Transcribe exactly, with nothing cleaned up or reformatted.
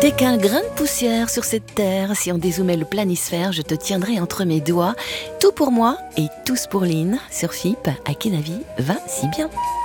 T'es qu'un grain de poussière sur cette terre. Si on dézoomait le planisphère, je te tiendrais entre mes doigts. Tout pour moi et tous pour Lynn. Sur F I P, à qui la vie va si bien.